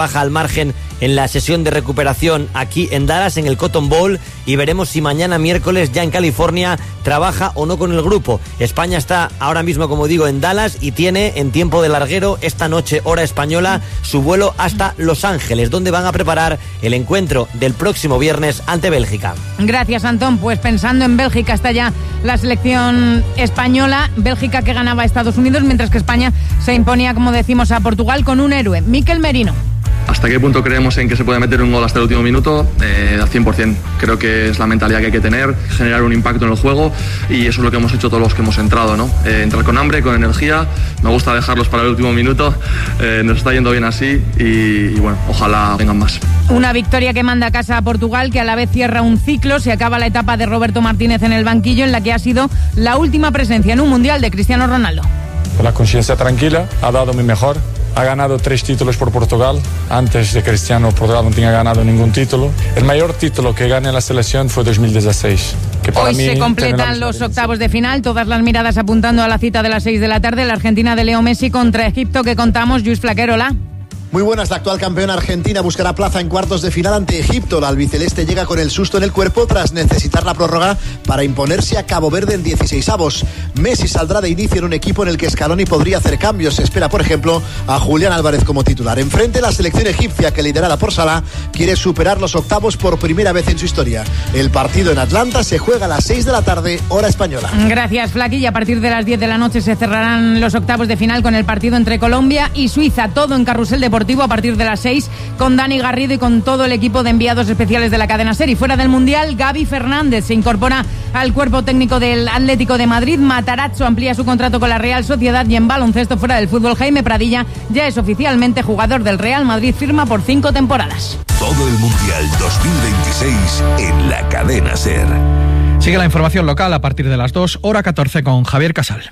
baja al margen en la sesión de recuperación aquí en Dallas, en el Cotton Bowl, y veremos si mañana miércoles ya en California trabaja o no con el grupo. España está ahora mismo, como digo, en Dallas y tiene en tiempo de larguero esta noche, hora española, su vuelo hasta Los Ángeles, donde van a preparar el encuentro del próximo viernes ante Bélgica. Gracias, Antón. Pues pensando en Bélgica está ya la selección española. Bélgica que ganaba a Estados Unidos, mientras que España se imponía, como decimos, a Portugal con un héroe, Mikel Merino. ¿Hasta qué punto creemos en que se puede meter un gol hasta el último minuto? Al 100%. Creo que es la mentalidad que hay que tener, generar un impacto en el juego, y eso es lo que hemos hecho todos los que hemos entrado, ¿no? Entrar con hambre, con energía. Me gusta dejarlos para el último minuto. Nos está yendo bien así y bueno, ojalá vengan más. Una victoria que manda a casa a Portugal, que a la vez cierra un ciclo. Se acaba la etapa de Roberto Martínez en el banquillo, en la que ha sido la última presencia en un mundial de Cristiano Ronaldo. Con la conciencia tranquila, ha dado mi mejor. Ha ganado 3 títulos por Portugal. Antes de Cristiano, Portugal no tenía ganado ningún título. El mayor título que gané en la selección fue 2016. Que para Hoy mí se completan los octavos de final, todas las miradas apuntando a la cita de las 6 de la tarde, la Argentina de Leo Messi contra Egipto, que contamos. Lluís Flaquer, hola. Muy buenas, la actual campeona argentina buscará plaza en cuartos de final ante Egipto. La albiceleste llega con el susto en el cuerpo tras necesitar la prórroga para imponerse a Cabo Verde en 16avos. Messi saldrá de inicio en un equipo en el que Scaloni podría hacer cambios. Se espera, por ejemplo, a Julián Álvarez como titular. Enfrente, la selección egipcia, que liderada por Salah, quiere superar los octavos por primera vez en su historia. El partido en Atlanta se juega a las 6 de la tarde, hora española. Gracias, Flaqui. Y a partir de las 10 de la noche se cerrarán los octavos de final con el partido entre Colombia y Suiza. Todo en Carrusel Deportivo a partir de las 6 con Dani Garrido y con todo el equipo de enviados especiales de la cadena SER. Y fuera del Mundial, Gaby Fernández se incorpora al cuerpo técnico del Atlético de Madrid. Matarazzo amplía su contrato con la Real Sociedad, y en baloncesto fuera del fútbol, Jaime Pradilla ya es oficialmente jugador del Real Madrid, firma por 5 temporadas. Todo el Mundial 2026 en la cadena SER. Sigue la información local a partir de las 2, hora 14 con Javier Casal.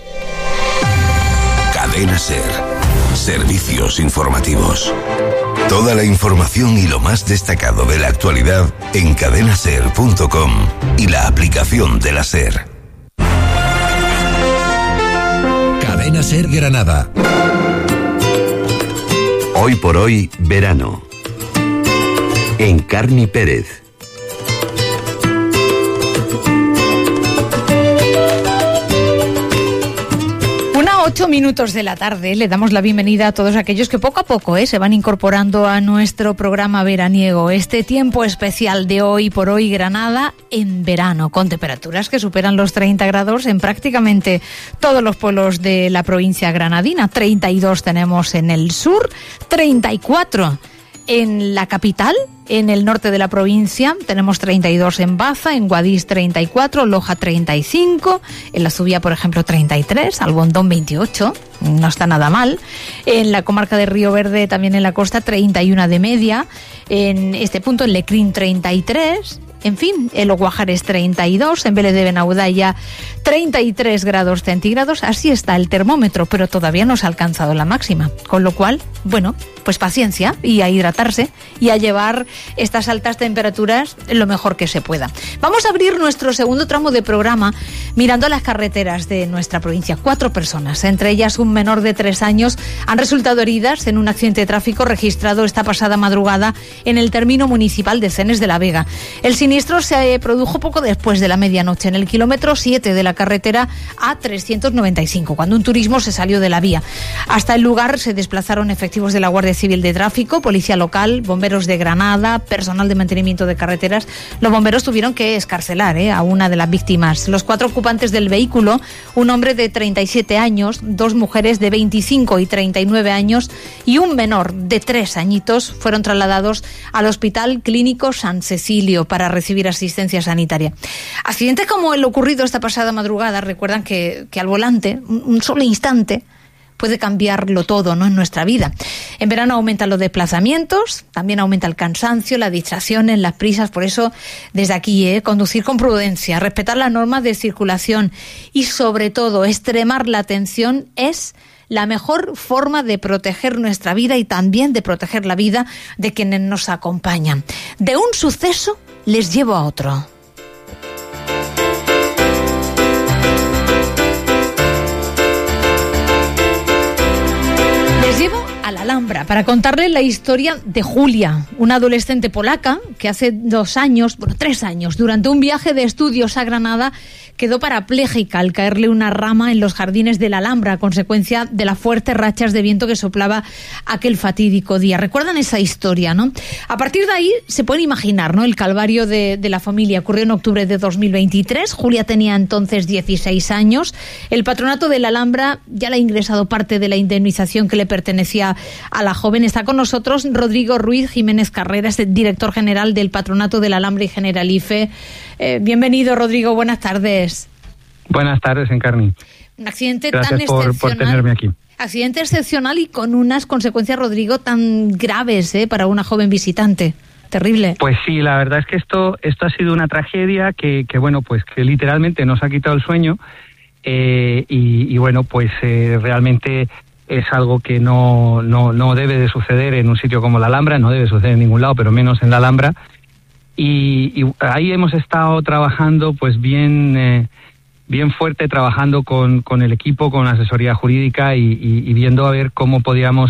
Cadena SER. Servicios informativos. Toda la información y lo más destacado de la actualidad en cadenaser.com y la aplicación de la SER. Cadena SER Granada. Hoy por hoy, verano. Encarni Pérez. 8 minutos de la tarde, le damos la bienvenida a todos aquellos que poco a poco se van incorporando a nuestro programa veraniego. Este tiempo especial de Hoy por Hoy Granada en verano, con temperaturas que superan los 30 grados en prácticamente todos los pueblos de la provincia granadina. 32 tenemos en el sur, 34 en la capital. En el norte de la provincia tenemos 32 en Baza, en Guadix 34, Loja 35, en la Zubia, por ejemplo, 33, Albondón 28, no está nada mal. En la comarca de Río Verde, también en la costa, 31 de media. En este punto, en Lecrín 33. En fin, en Los Guajares 32, en Vélez de Benaudalla 33 grados centígrados. Así está el termómetro, pero todavía no se ha alcanzado la máxima. Con lo cual, bueno, pues paciencia y a hidratarse y a llevar estas altas temperaturas lo mejor que se pueda. Vamos a abrir nuestro segundo tramo de programa mirando las carreteras de nuestra provincia. 4 personas, entre ellas un menor de 3 años, han resultado heridas en un accidente de tráfico registrado esta pasada madrugada en el término municipal de Cenes de la Vega. El siniestro se produjo poco después de la medianoche en el kilómetro 7 de la carretera A395, cuando un turismo se salió de la vía. Hasta el lugar se desplazaron efectivos de la Guardia Civil de Tráfico, Policía Local, bomberos de Granada, personal de mantenimiento de carreteras. Los bomberos tuvieron que excarcelar a una de las víctimas. Los 4 ocupantes del vehículo, un hombre de 37 años, 2 mujeres de 25 y 39 años y un menor de 3 añitos, fueron trasladados al Hospital Clínico San Cecilio para recibir asistencia sanitaria. Accidentes como el ocurrido esta pasada madrugada recuerdan que al volante, un solo instante puede cambiarlo todo, ¿no?, en nuestra vida. En verano aumentan los desplazamientos, también aumenta el cansancio, la distracción, las prisas. Por eso, desde aquí, conducir con prudencia, respetar las normas de circulación y, sobre todo, extremar la atención es la mejor forma de proteger nuestra vida y también de proteger la vida de quienes nos acompañan. De un suceso les llevo a otro. Les llevo a la Alhambra para contarles la historia de Julia, una adolescente polaca que hace 3 años, durante un viaje de estudios a Granada, quedó parapléjica al caerle una rama en los jardines de la Alhambra a consecuencia de las fuertes rachas de viento que soplaba aquel fatídico día. ¿Recuerdan esa historia, no? A partir de ahí se puede imaginar, ¿no?, el calvario de la familia. Ocurrió en octubre de 2023. Julia tenía entonces 16 años. El patronato de la Alhambra ya le ha ingresado parte de la indemnización que le pertenecía a la joven. Está con nosotros Rodrigo Ruiz Jiménez Carreras, director general del patronato de la Alhambra y Generalife. Bienvenido, Rodrigo, buenas tardes. Buenas tardes, Encarni. Un accidente Gracias tan excepcional. por tenerme aquí. Accidente excepcional y con unas consecuencias, Rodrigo, tan graves para una joven visitante. Terrible. Pues sí, la verdad es que esto ha sido una tragedia que literalmente nos ha quitado el sueño y bueno, pues realmente es algo que no debe de suceder en un sitio como la Alhambra, no debe suceder en ningún lado, pero menos en la Alhambra. Y ahí hemos estado trabajando pues bien fuerte, trabajando con el equipo, con la asesoría jurídica y viendo a ver cómo podíamos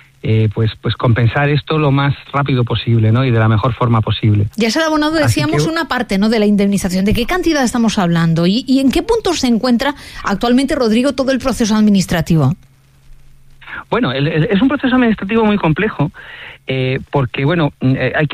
pues compensar esto lo más rápido posible, ¿no? Y de la mejor forma posible. Ya se ha abonado, decíamos, una parte, ¿no?, de la indemnización. ¿De qué cantidad estamos hablando? ¿Y en qué punto se encuentra actualmente, Rodrigo, todo el proceso administrativo? Bueno, es un proceso administrativo muy complejo. Porque bueno, hay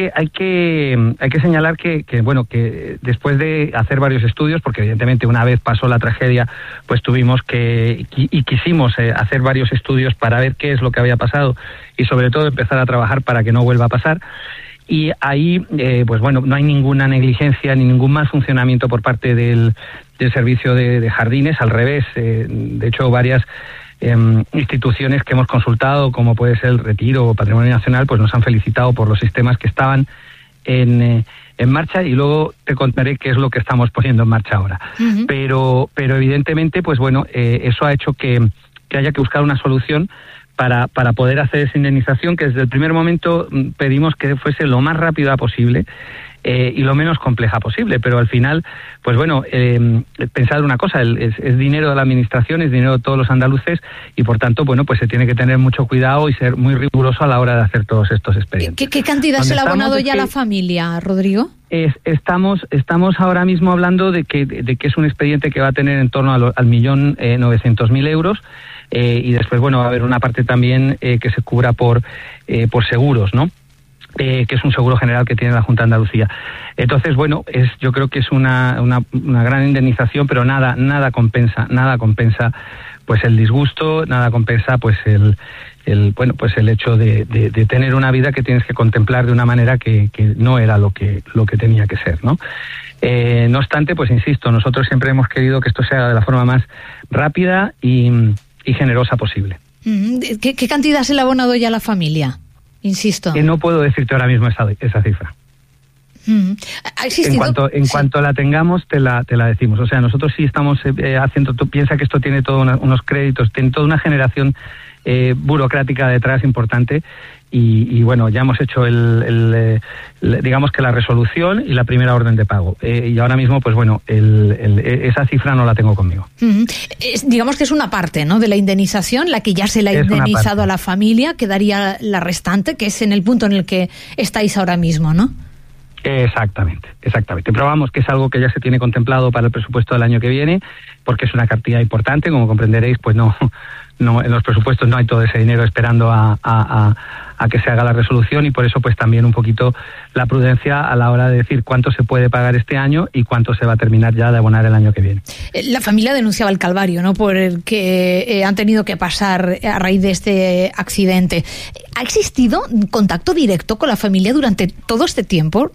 que señalar que después de hacer varios estudios, porque evidentemente una vez pasó la tragedia, pues tuvimos quisimos hacer varios estudios para ver qué es lo que había pasado y sobre todo empezar a trabajar para que no vuelva a pasar. Y ahí, pues bueno, no hay ninguna negligencia ni ningún mal funcionamiento por parte del servicio de jardines, al revés. De hecho, varias instituciones que hemos consultado, como puede ser el Retiro o Patrimonio Nacional, pues nos han felicitado por los sistemas que estaban en marcha, y luego te contaré qué es lo que estamos poniendo en marcha ahora. Uh-huh. Pero evidentemente, pues bueno, eso ha hecho que haya que buscar una solución para poder hacer esa indemnización, que desde el primer momento pedimos que fuese lo más rápida posible y lo menos compleja posible, pero al final, pues bueno, pensar una cosa, es dinero de la administración, es dinero de todos los andaluces, y por tanto, bueno, pues se tiene que tener mucho cuidado y ser muy riguroso a la hora de hacer todos estos expedientes. ¿Qué cantidad se le ha abonado ya a la familia, Rodrigo? Estamos ahora mismo hablando de que es un expediente que va a tener en torno al 1.900.000 euros, y después, bueno, va a haber una parte también que se cubra por seguros, ¿no? Que es un seguro general que tiene la Junta de Andalucía. Entonces, bueno, yo creo que es una gran indemnización, pero nada compensa pues el disgusto, nada compensa pues el hecho de tener una vida que tienes que contemplar de una manera que no era lo que tenía que ser, ¿no? No obstante, pues insisto, nosotros siempre hemos querido que esto se haga de la forma más rápida y generosa posible. ¿Qué cantidad se le ha abonado ya a la familia? Insisto. Que no puedo decirte ahora mismo esa cifra. ¿Ha existido? En cuanto la tengamos, te la decimos. O sea, nosotros sí estamos haciendo... Tú piensa que esto tiene todos unos créditos, tiene toda una generación burocrática detrás importante, y bueno, ya hemos hecho digamos que la resolución y la primera orden de pago. Y ahora mismo, pues bueno, esa cifra no la tengo conmigo. Digamos que es una parte, ¿no?, de la indemnización, la que ya se le ha indemnizado a la familia. Quedaría la restante, que es en el punto en el que estáis ahora mismo, ¿no? Exactamente. Pero vamos, que es algo que ya se tiene contemplado para el presupuesto del año que viene, porque es una cantidad importante, como comprenderéis, pues no en los presupuestos no hay todo ese dinero esperando a que se haga la resolución, y por eso pues también un poquito la prudencia a la hora de decir cuánto se puede pagar este año y cuánto se va a terminar ya de abonar el año que viene. La familia denunciaba el calvario, ¿no?, por el que han tenido que pasar a raíz de este accidente. ¿Ha existido contacto directo con la familia durante todo este tiempo?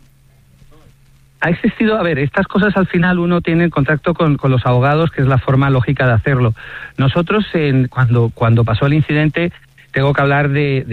Ha existido, a ver, estas cosas al final uno tiene contacto con los abogados, que es la forma lógica de hacerlo. Nosotros, cuando pasó el incidente, tengo que hablar del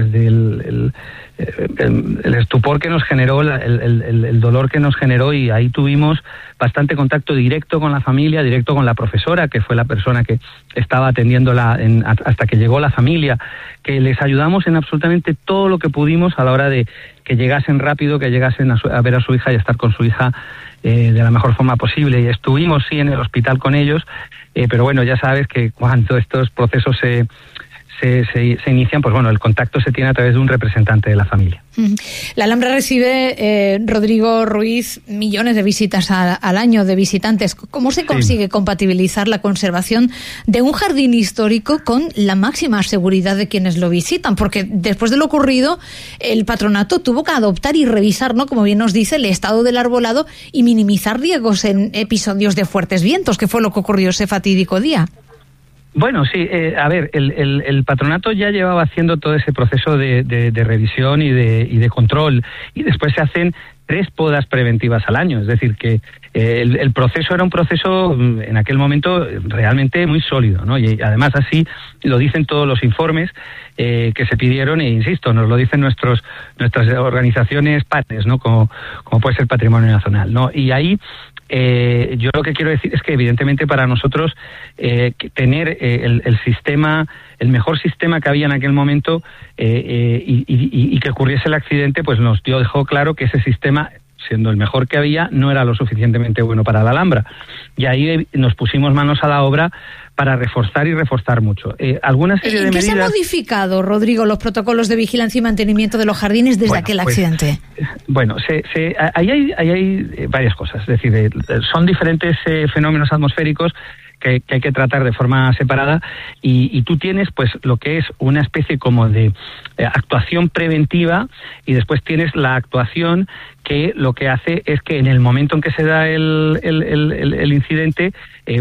estupor que nos generó, el dolor que nos generó, y ahí tuvimos bastante contacto directo con la familia, directo con la profesora, que fue la persona que estaba atendiéndola hasta que llegó la familia, que les ayudamos en absolutamente todo lo que pudimos a la hora de que llegasen rápido, que llegasen a ver a su hija y a estar con su hija de la mejor forma posible. Y estuvimos, sí, en el hospital con ellos, pero bueno, ya sabes que cuando estos procesos se inician, pues bueno, el contacto se tiene a través de un representante de la familia. La Alhambra recibe, Rodrigo Ruiz, millones de visitas al año, de visitantes. ¿Cómo se consigue compatibilizar la conservación de un jardín histórico con la máxima seguridad de quienes lo visitan? Porque después de lo ocurrido, el patronato tuvo que adoptar y revisar, ¿no?, como bien nos dice, el estado del arbolado y minimizar riesgos en episodios de fuertes vientos, que fue lo que ocurrió ese fatídico día. Bueno, sí, a ver, el patronato ya llevaba haciendo todo ese proceso de revisión y de control, y después se hacen 3 podas preventivas al año, es decir, que el proceso era un proceso en aquel momento realmente muy sólido, ¿no? Y además así lo dicen todos los informes que se pidieron, e insisto, nos lo dicen nuestras organizaciones partners, ¿no?, como puede ser Patrimonio Nacional, ¿no? Y ahí yo lo que quiero decir es que evidentemente para nosotros tener el sistema, el mejor sistema que había en aquel momento y que ocurriese el accidente, pues nos dejó claro que ese sistema, siendo el mejor que había, no era lo suficientemente bueno para la Alhambra. Y ahí nos pusimos manos a la obra para reforzar mucho. ¿Alguna serie de medidas? ¿Qué se ha modificado, Rodrigo, los protocolos de vigilancia y mantenimiento de los jardines desde aquel accidente? Bueno, ahí hay varias cosas. Es decir, son diferentes fenómenos atmosféricos que hay que tratar de forma separada, y tú tienes pues lo que es una especie como de actuación preventiva, y después tienes la actuación que lo que hace es que en el momento en que se da el incidente,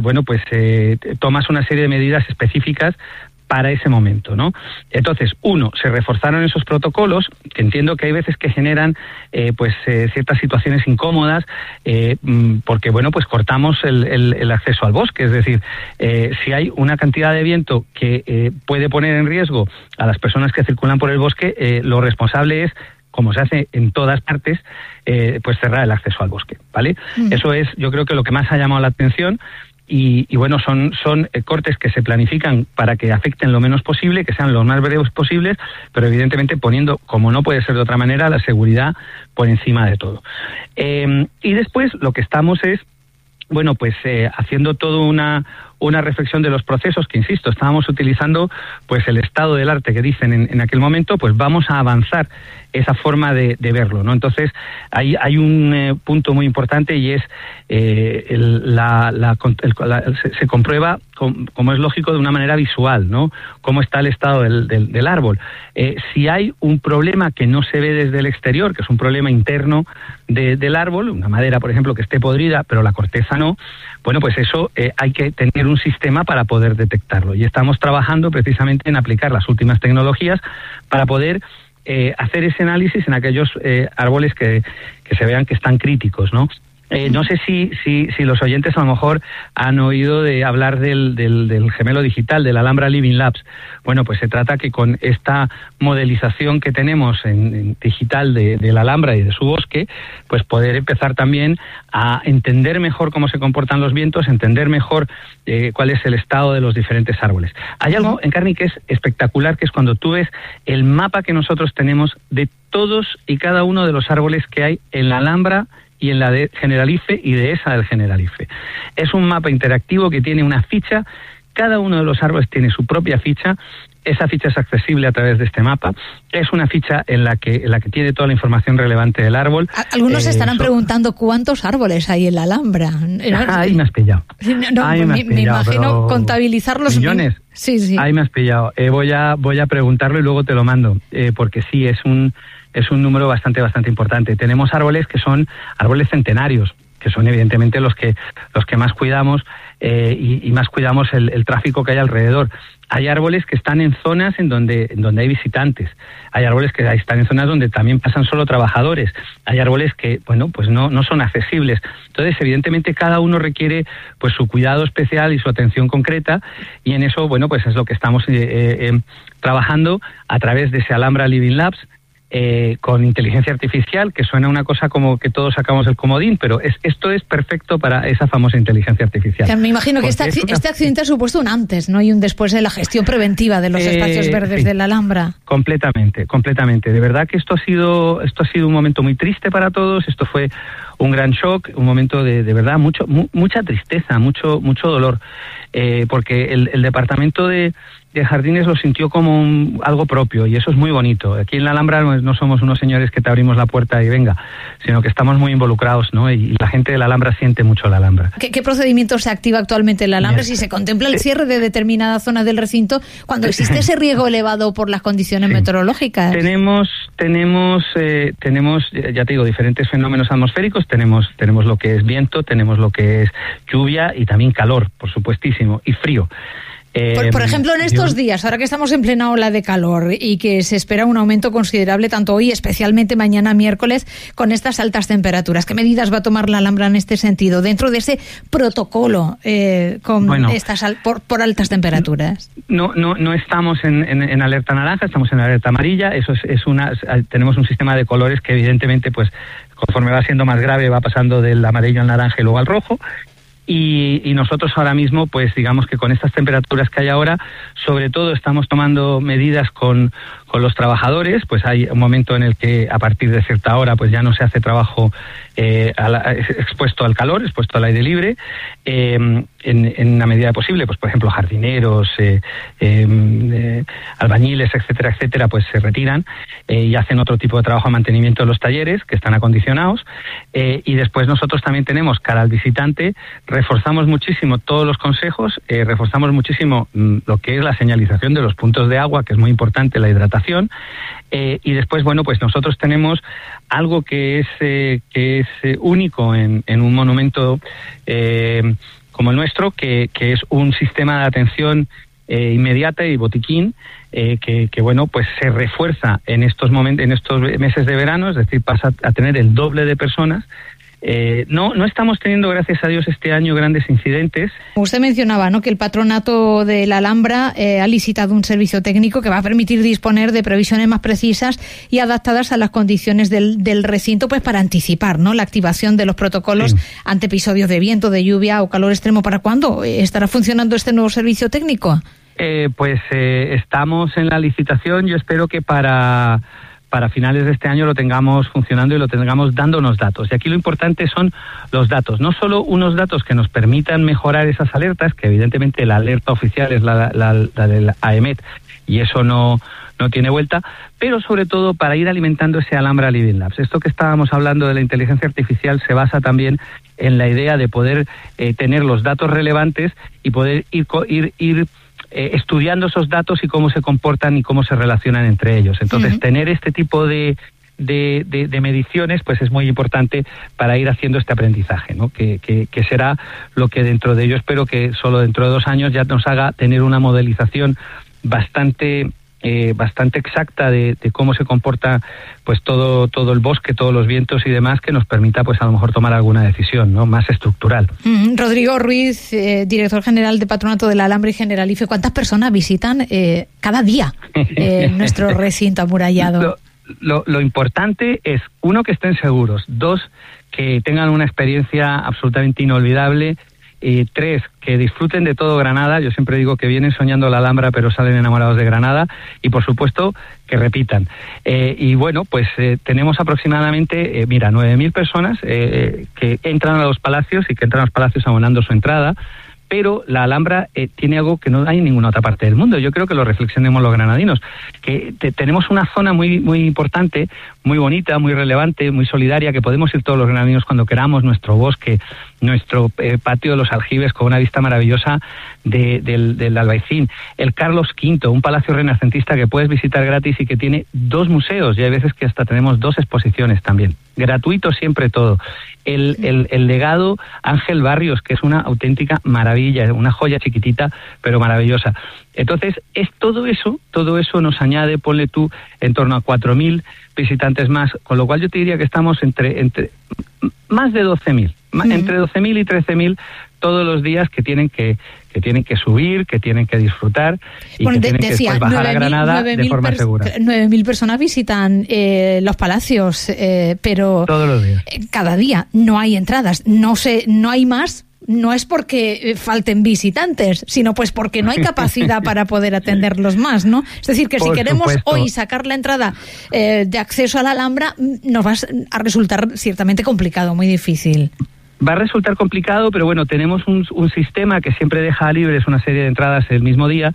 tomas una serie de medidas específicas para ese momento, ¿no? Entonces, se reforzaron esos protocolos, que entiendo que hay veces que generan ciertas situaciones incómodas, porque pues cortamos el acceso al bosque, es decir, si hay una cantidad de viento que puede poner en riesgo a las personas que circulan por el bosque, lo responsable es, como se hace en todas partes, cerrar el acceso al bosque, ¿vale? Eso es, yo creo que lo que más ha llamado la atención. Y bueno, son cortes que se planifican para que afecten lo menos posible, que sean lo más breves posibles, pero evidentemente poniendo, como no puede ser de otra manera, la seguridad por encima de todo. Y después lo que estamos es, haciendo toda una reflexión de los procesos, que insisto, estábamos utilizando pues el estado del arte que dicen en aquel momento, pues vamos a avanzar esa forma de verlo, ¿no? Entonces hay un punto muy importante, y es se comprueba, como es lógico, de una manera visual, ¿no?, cómo está el estado del árbol. Si hay un problema que no se ve desde el exterior, que es un problema interno del árbol, una madera, por ejemplo, que esté podrida, pero la corteza no, pues eso hay que tener un sistema para poder detectarlo. Y estamos trabajando precisamente en aplicar las últimas tecnologías para poder hacer ese análisis en aquellos árboles que se vean que están críticos, ¿no? No sé si los oyentes a lo mejor han oído de hablar del gemelo digital, del Alhambra Living Labs. Bueno, pues se trata que con esta modelización que tenemos en digital de la Alhambra y de su bosque, pues poder empezar también a entender mejor cómo se comportan los vientos, entender mejor cuál es el estado de los diferentes árboles. Hay algo, Encarni, que es espectacular, que es cuando tú ves el mapa que nosotros tenemos de todos y cada uno de los árboles que hay en la Alhambra y en la de Generalife y dehesa del Generalife. Es un mapa interactivo que tiene una ficha, cada uno de los árboles tiene su propia ficha, esa ficha es accesible a través de este mapa, es una ficha en la que tiene toda la información relevante del árbol. Algunos se estarán preguntando cuántos árboles hay en la Alhambra. Ahí me has pillado. Me imagino contabilizarlos. ¿Millones? Sí. Ahí me has pillado. Voy a preguntarlo y luego te lo mando, porque sí, es un número bastante importante. Tenemos árboles que son árboles centenarios, que son evidentemente los que más cuidamos, y más cuidamos el tráfico que hay alrededor. Hay árboles que están en zonas en donde hay visitantes. Hay árboles que están en zonas donde también pasan solo trabajadores. Hay árboles que, no son accesibles. Entonces, evidentemente, cada uno requiere pues su cuidado especial y su atención concreta, y en eso, es lo que estamos trabajando a través de ese Alhambra Living Labs, con inteligencia artificial, que suena una cosa como que todos sacamos el comodín, pero esto es perfecto para esa famosa inteligencia artificial. Me imagino que este accidente ha supuesto un antes, ¿no?, y un después de la gestión preventiva de los espacios verdes de la Alhambra. Completamente. De verdad que esto ha sido un momento muy triste para todos. Esto fue un gran shock, un momento de verdad mucha tristeza, mucho dolor, porque el departamento de de jardines lo sintió como algo propio, y eso es muy bonito. Aquí en la Alhambra no somos unos señores que te abrimos la puerta y venga, sino que estamos muy involucrados, ¿no? Y la gente de la Alhambra siente mucho la Alhambra. ¿Qué procedimiento se activa actualmente en la Alhambra si se contempla el cierre de determinada zona del recinto cuando existe ese riesgo elevado por las condiciones meteorológicas? Tenemos, ya te digo, diferentes fenómenos atmosféricos. Tenemos lo que es viento, tenemos lo que es lluvia y también calor, por supuestísimo, y frío. Por ejemplo, en estos días, ahora que estamos en plena ola de calor y que se espera un aumento considerable tanto hoy, especialmente mañana miércoles, con estas altas temperaturas, ¿qué medidas va a tomar la Alhambra en este sentido, dentro de ese protocolo por altas temperaturas? No estamos en alerta naranja, estamos en alerta amarilla. Tenemos un sistema de colores que evidentemente, pues, conforme va siendo más grave, va pasando del amarillo al naranja y luego al rojo. Y nosotros ahora mismo, pues digamos que con estas temperaturas que hay ahora, sobre todo estamos tomando medidas con los trabajadores. Pues hay un momento en el que a partir de cierta hora pues ya no se hace trabajo expuesto al calor, expuesto al aire libre, en la medida posible. Pues por ejemplo jardineros, albañiles, etcétera, pues se retiran y hacen otro tipo de trabajo de mantenimiento en los talleres que están acondicionados, y después nosotros también tenemos cara al visitante, reforzamos muchísimo todos los consejos, reforzamos muchísimo lo que es la señalización de los puntos de agua, que es muy importante, la hidratación, y después, bueno, pues nosotros tenemos algo que es único en un monumento como el nuestro, que es un sistema de atención inmediata y botiquín, que bueno, pues se refuerza en estos meses de verano, es decir, pasa a tener el doble de personas. No estamos teniendo, gracias a Dios, este año grandes incidentes. Usted mencionaba, ¿no?, que el patronato de la Alhambra ha licitado un servicio técnico que va a permitir disponer de previsiones más precisas y adaptadas a las condiciones del recinto, pues para anticipar, ¿no?, la activación de los protocolos ante episodios de viento, de lluvia o calor extremo. ¿Para cuándo estará funcionando este nuevo servicio técnico? Estamos en la licitación. Yo espero que para finales de este año lo tengamos funcionando y lo tengamos dándonos datos. Y aquí lo importante son los datos, no solo unos datos que nos permitan mejorar esas alertas, que evidentemente la alerta oficial es la del AEMET, y eso no tiene vuelta, pero sobre todo para ir alimentando ese Alhambra Living Labs. Esto que estábamos hablando de la inteligencia artificial se basa también en la idea de poder tener los datos relevantes y poder ir estudiando esos datos y cómo se comportan y cómo se relacionan entre ellos. Entonces, tener este tipo de mediciones, pues es muy importante para ir haciendo este aprendizaje, ¿no? Que será lo que dentro de ello espero que solo dentro de 2 años ya nos haga tener una modelización bastante exacta de cómo se comporta pues todo el bosque, todos los vientos y demás, que nos permita pues a lo mejor tomar alguna decisión, ¿no?, más estructural. Rodrigo Ruiz, director general de Patronato de la Alhambra y Generalife, ¿cuántas personas visitan cada día nuestro recinto amurallado? Lo importante es, 1, que estén seguros; 2, que tengan una experiencia absolutamente inolvidable; 3, que disfruten de todo Granada. Yo siempre digo que vienen soñando la Alhambra pero salen enamorados de Granada, y por supuesto que repitan. Y bueno, pues tenemos aproximadamente 9.000 personas que entran a los palacios y que entran a los palacios abonando su entrada. Pero la Alhambra tiene algo que no hay en ninguna otra parte del mundo. Yo creo que lo reflexionemos los granadinos, que tenemos una zona muy importante, muy bonita, muy relevante, muy solidaria, que podemos ir todos los granadinos cuando queramos, nuestro bosque, nuestro patio de los aljibes con una vista maravillosa del Albaicín, el Carlos V, un palacio renacentista que puedes visitar gratis y que tiene 2 museos, y hay veces que hasta tenemos 2 exposiciones también. Gratuito siempre todo. El legado Ángel Barrios, que es una auténtica maravilla, una joya chiquitita pero maravillosa. Entonces, es todo eso nos añade, ponle tú, en torno a 4.000 visitantes más, con lo cual yo te diría que estamos entre más de 12.000, entre 12.000 y 13.000 todos los días que tienen que subir, que tienen que disfrutar y que tienen que después bajar a Granada de forma segura. 9.000 personas visitan los palacios, pero todos los días. Cada día no hay entradas, no hay más. No es porque falten visitantes, sino pues porque no hay capacidad para poder atenderlos más, ¿no? Es decir, que si queremos hoy sacar la entrada de acceso a la Alhambra, nos va a resultar ciertamente complicado, muy difícil. Va a resultar complicado, pero bueno, tenemos un sistema que siempre deja libres una serie de entradas el mismo día,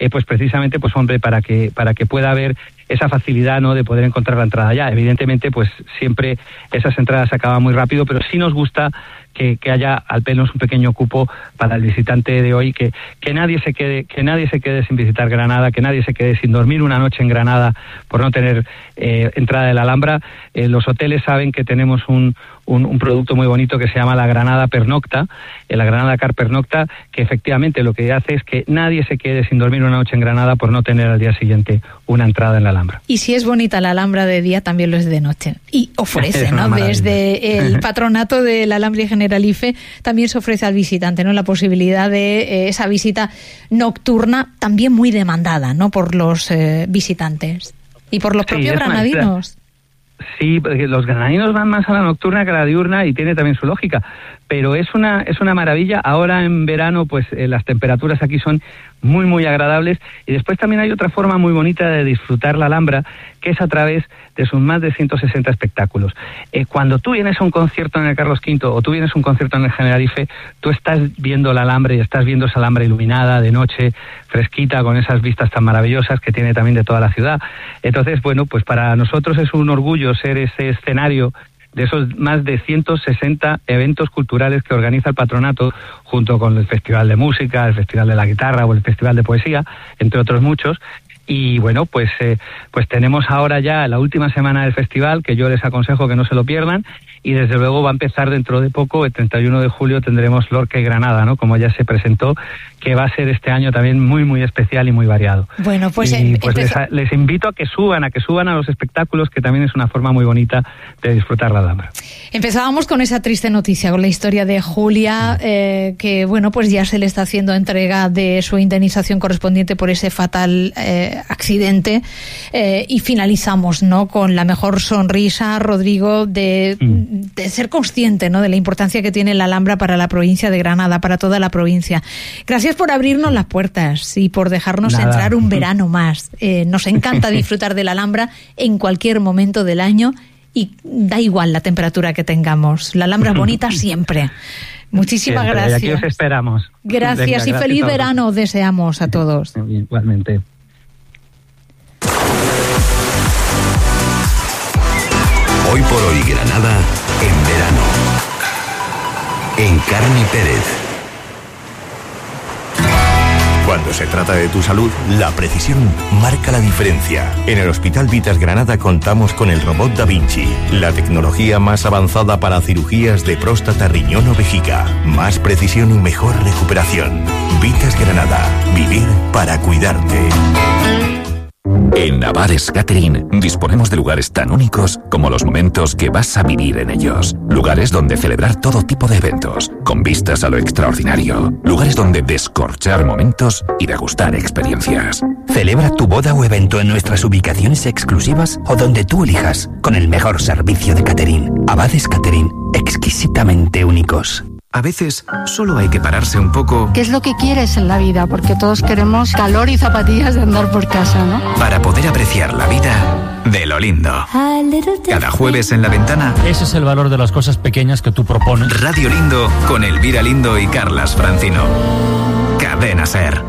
pues precisamente, pues hombre, para que pueda haber esa facilidad, ¿no?, de poder encontrar la entrada ya. Evidentemente, pues siempre esas entradas se acaban muy rápido, pero sí nos gusta que haya al menos un pequeño cupo para el visitante de hoy, que nadie se quede sin visitar Granada, que nadie se quede sin dormir una noche en Granada por no tener entrada de la Alhambra. Los hoteles saben que tenemos un producto muy bonito que se llama la Granada Pernocta, la Granada Car Pernocta, que efectivamente lo que hace es que nadie se quede sin dormir una noche en Granada por no tener al día siguiente una entrada en la Alhambra. Y si es bonita la Alhambra de día, también lo es de noche. Y ofrece, ¿no? Desde el patronato de la Alhambra y Generalife también se ofrece al visitante, ¿no?, la posibilidad de esa visita nocturna, también muy demandada, ¿no?, por los visitantes y por los propios granadinos. Sí, porque los granadinos van más a la nocturna que a la diurna y tiene también su lógica, pero es una maravilla. Ahora en verano, pues las temperaturas aquí son muy, muy agradables, y después también hay otra forma muy bonita de disfrutar la Alhambra, que es a través de sus más de 160 espectáculos. Cuando tú vienes a un concierto en el Carlos V o tú vienes a un concierto en el Generalife, tú estás viendo la Alhambra y estás viendo esa Alhambra iluminada de noche, fresquita, con esas vistas tan maravillosas que tiene también de toda la ciudad. Entonces, bueno, pues para nosotros es un orgullo ser ese escenario de esos más de 160 eventos culturales que organiza el patronato, junto con el Festival de Música, el Festival de la Guitarra o el Festival de Poesía, entre otros muchos. Y bueno, pues tenemos ahora ya la última semana del festival, que yo les aconsejo que no se lo pierdan, y desde luego va a empezar dentro de poco. El 31 de julio tendremos Lorca y Granada, ¿no?, como ya se presentó, que va a ser este año también muy, muy especial y muy variado. Bueno, pues, les invito a que suban a los espectáculos, que también es una forma muy bonita de disfrutar la Alhambra. Empezábamos con esa triste noticia, con la historia de Julia, que bueno, pues ya se le está haciendo entrega de su indemnización correspondiente por ese fatal accidente, y finalizamos, ¿no?, con la mejor sonrisa, Rodrigo, de ser consciente, ¿no?, de la importancia que tiene la Alhambra para la provincia de Granada, para toda la provincia. Gracias por abrirnos las puertas y por dejarnos entrar un verano más. Nos encanta disfrutar de la Alhambra en cualquier momento del año, y da igual la temperatura que tengamos. La Alhambra es bonita siempre. Muchísimas gracias. Y aquí os esperamos. Gracias. Venga, y feliz verano deseamos a todos. Igualmente. Hoy por hoy Granada en verano. En Carni Pérez. Cuando se trata de tu salud, la precisión marca la diferencia. En el Hospital Vitas Granada contamos con el robot Da Vinci, la tecnología más avanzada para cirugías de próstata, riñón o vejiga. Más precisión y mejor recuperación. Vitas Granada. Vivir para cuidarte. En Navares Catering disponemos de lugares tan únicos como los momentos que vas a vivir en ellos. Lugares donde celebrar todo tipo de eventos, con vistas a lo extraordinario. Lugares donde descorchar momentos y degustar experiencias. Celebra tu boda o evento en nuestras ubicaciones exclusivas o donde tú elijas, con el mejor servicio de catering. Abades Catering, exquisitamente únicos. A veces solo hay que pararse un poco. ¿Qué es lo que quieres en la vida? Porque todos queremos calor y zapatillas de andar por casa, ¿no? Para poder apreciar la vida de lo lindo. Cada jueves en La Ventana. Ese es el valor de las cosas pequeñas que tú propones. Radio Lindo con Elvira Lindo y Carlas Francino. Cadena SER.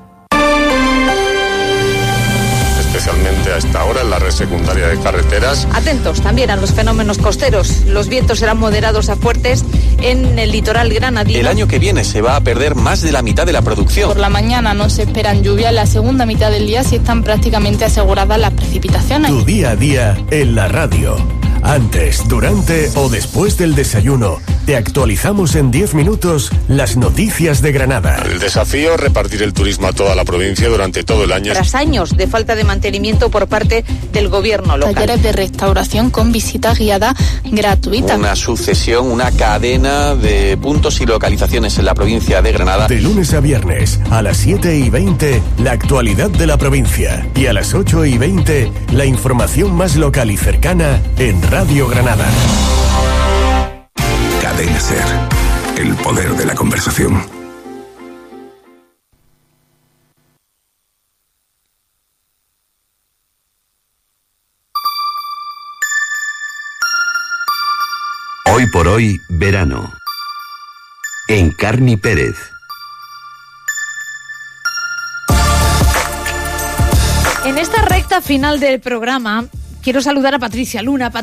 Especialmente a esta hora en la red secundaria de carreteras. Atentos también a los fenómenos costeros. Los vientos serán moderados a fuertes en el litoral granadino. El año que viene se va a perder más de la mitad de la producción. Por la mañana no se esperan lluvias, en la segunda mitad del día sí están prácticamente aseguradas las precipitaciones. Tu día a día en la radio. Antes, durante o después del desayuno, te actualizamos en 10 minutos las noticias de Granada. El desafío, repartir el turismo a toda la provincia durante todo el año. Tras años de falta de mantenimiento por parte del gobierno local. Talleres de restauración con visita guiada gratuita. Una sucesión, una cadena de puntos y localizaciones en la provincia de Granada. De lunes a viernes, a las 7:20, la actualidad de la provincia. Y a las 8:20, la información más local y cercana en Radio Granada. Cadena SER. El poder de la conversación. Hoy por hoy, verano. En Carni Pérez. recta final del programa quiero saludar a Patricia Luna.